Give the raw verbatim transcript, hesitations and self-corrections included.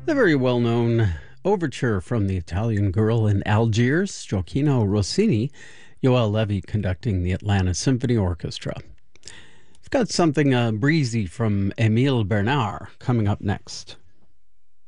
The very well-known overture from the Italian Girl in Algiers, Gioacchino Rossini, Joel Levy conducting the Atlanta Symphony Orchestra. We've got something uh, breezy from Emile Bernard coming up next.